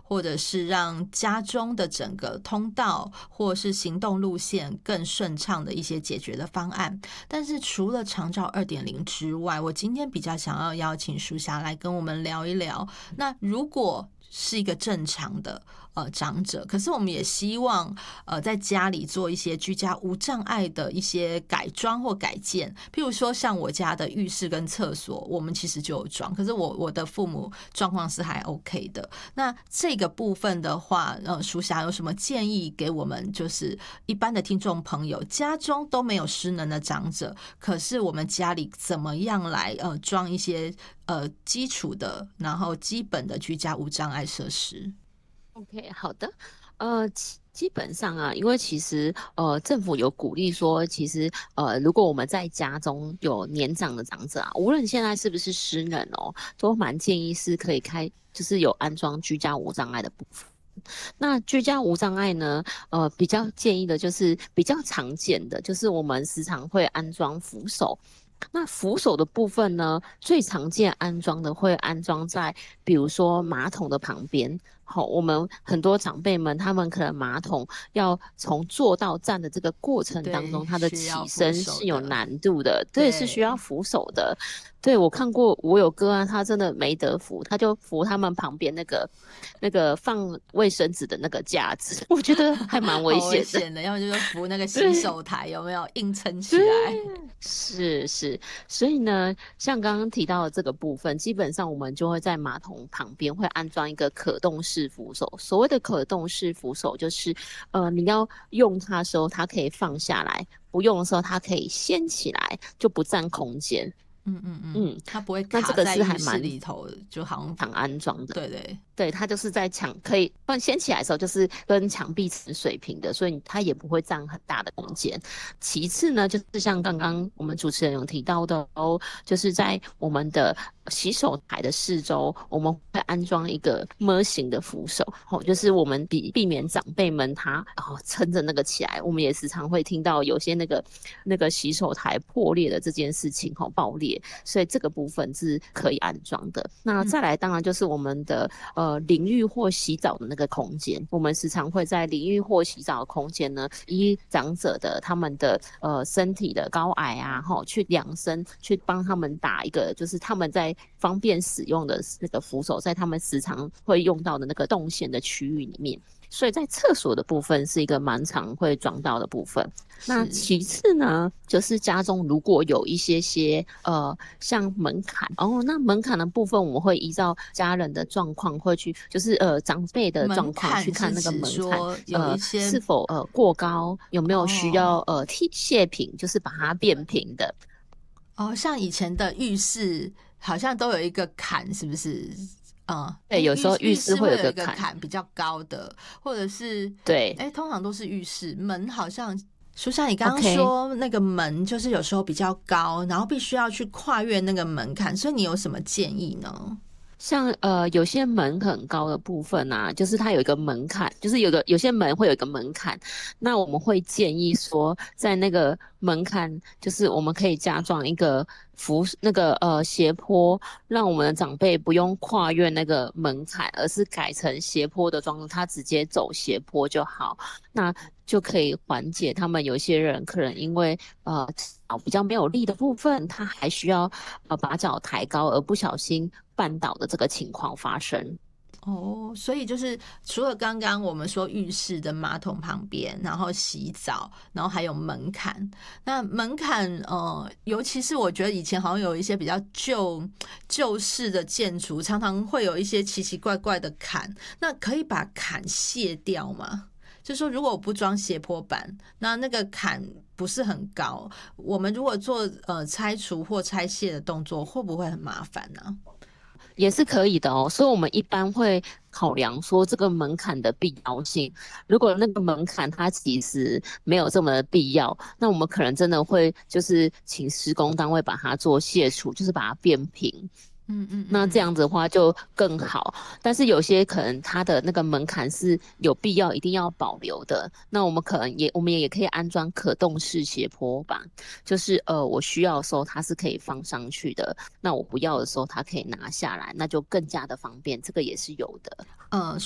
或者是让家中的整个通道或是行动路线更顺畅的一些解决的方案。但是除了长照 2.0 之外，我今天比较想要邀请淑霞来跟我们聊一聊，那如果是一个正常的长者，可是我们也希望在家里做一些居家无障碍的一些改装或改建，譬如说像我家的浴室跟厕所我们其实就有装，可是我的父母状况是还 OK 的。那这个部分的话淑霞有什么建议给我们，就是一般的听众朋友家中都没有失能的长者，可是我们家里怎么样来装一些基础的然后基本的居家无障碍设施。 OK，好的，基本上啊，因为其实政府有鼓励说，其实如果我们在家中有年长的长者啊，无论现在是不是失能哦，都蛮建议是可以就是有安装居家无障碍的部分。那居家无障碍呢，比较建议的就是比较常见的，就是我们时常会安装扶手。那扶手的部分呢，最常见安装的会安装在，比如说马桶的旁边。好，我们很多长辈们，他们可能马桶要从坐到站的这个过程当中， 对， 他的需要起身扶手是有的。 难度的，对，是需要对， 扶手的。对，我看过，我有个案，他真的没得扶，他就扶他们旁边那个放卫生纸的那个架子，我觉得还蛮危好危险的。 险的，要么就是扶那个洗对， 手台，有没有硬撑起对， 来？ 是，所以呢，像刚刚提到的这个部分，基本上我们就会在马桶旁边会安装一个可动式扶手。所谓的可动式扶手，就是你要用它的时候，它可以放下来；不用的时候，它可以掀起来，就不占空间。嗯， 它不会那这个卡在浴室是还蛮里头，就好像常安装的。 对对。 对，它就是在可以放掀起来的时候，就是跟墙壁是水平的，所以它也不会占很大的空间。其次呢，就是像刚刚我们主持人有提到的哦，就是在我们的洗手台的四周，我们会安装一个么型的扶手，就是我们避免长辈们他撑着那个起来。我们也时常会听到有些那个洗手台破裂的这件事情爆裂，所以这个部分是可以安装的。那再来，当然就是我们的淋浴或洗澡的那个空间，我们时常会在淋浴或洗澡的空间呢，依长者的他们的身体的高矮啊，去量身，去帮他们打一个，就是他们在方便使用的那个扶手，在他们时常会用到的那个动线的区域里面。所以在厕所的部分是一个蛮常会装到的部分。那是其次呢，就是家中如果有一些像门槛，那门槛的部分我们会依照家人的状况会去，就是长辈的门状况去槛是看那个指门槛， 说有一些是否过高，有没有需哦要卸平，就是把它变平的。 像以前的浴室好像都有一个坎，是不是？ 对，有时候浴室会浴室会有个坎， 有一个坎比较高的，或者是对通常都是浴室门好像。苏珊，你刚刚 ，OK。 说那个门就是有时候比较高，然后必须要去跨越那个门槛，所以你有什么建议呢？ 像有些门很高的部分啊，就是它有一个门槛，就是有些门会有一个门槛，那我们会建议说，在那个门槛，就是我们可以加装一个斜坡，让我们的长辈不用跨越那个门槛，而是改成斜坡的装置，他直接走斜坡就好，那就可以缓解他们有些人可能因为脚比较没有力的部分，他还需要把脚抬高而不小心绊倒的这个情况发生。 所以就是除了刚刚我们说浴室的马桶旁边，然后洗澡，然后还有门槛。那门槛尤其是我觉得以前好像有一些比较旧式的建筑，常常会有一些奇奇怪怪的坎。那可以把坎卸掉吗？就是说，如果我不装斜坡板，那个坎不是很高，我们如果做拆除或拆卸的动作，会不会很麻烦呢？ 也是可以的哦，所以我们一般会考量说这个门槛的必要性。如果那个门槛它其实没有这么的必要，那我们可能真的会就是请施工单位把它做卸除，就是把它变平。那这样子的话就更好，但是有些可能它的那个门槛是有必要一定要保留的，那我们也可以安装可动式斜坡板，就是我需要的时候它是可以放上去的，那我不要的时候它可以拿下来，那就更加的方便，这个也是有的。